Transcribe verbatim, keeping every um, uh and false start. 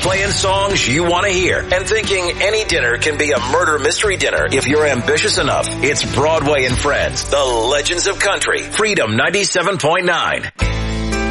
playing songs you want to hear, and thinking any dinner can be a murder mystery dinner if you're ambitious enough. It's Broadway and Friends, the Legends of Country, Freedom ninety-seven point nine.